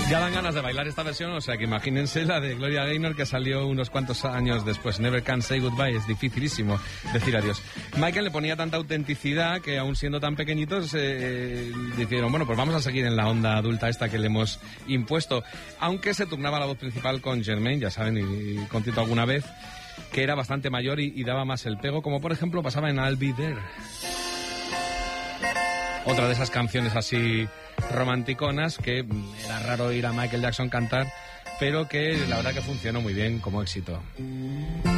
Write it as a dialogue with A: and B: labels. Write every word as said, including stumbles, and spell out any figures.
A: Ya dan ganas de bailar esta versión, o sea que imagínense la de Gloria Gaynor, que salió unos cuantos años después. Never Can Say Goodbye, es dificilísimo decir adiós. Michael le ponía tanta autenticidad que aún siendo tan pequeñitos eh, dijeron, bueno, pues vamos a seguir en la onda adulta esta que le hemos impuesto. Aunque se turnaba la voz principal con Jermaine, ya saben, y, y con Tito alguna vez, que era bastante mayor y, y daba más el pego, como por ejemplo pasaba en I'll Be There. Otra de esas canciones así romanticonas que era raro oír a Michael Jackson cantar, pero que la verdad que funcionó muy bien como éxito.